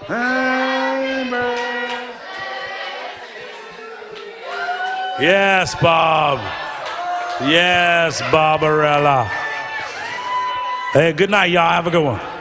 Yes, Bob. Yes, Barbarella. Hey, good night, y'all. Have a good one.